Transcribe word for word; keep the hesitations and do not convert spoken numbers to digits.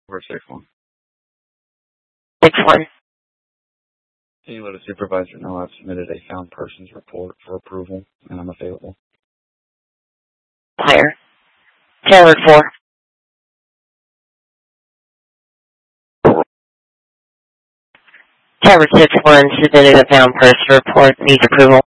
Four six one. Six one. Can you let a supervisor know I've submitted a found persons report for approval and I'm available? Higher. Tailored four. Tower six one submitted a found person report. Needs approval.